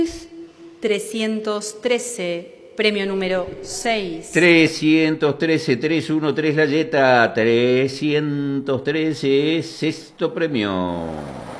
313, premio número 6. 313, 313 la yeta, 313 es sexto premio.